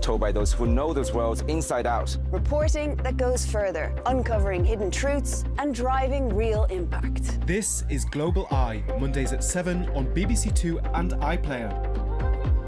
told by those who know those worlds inside out. Reporting that goes further, uncovering hidden truths and driving real impact. This is Global Eye, Mondays at 7 on BBC Two and iPlayer.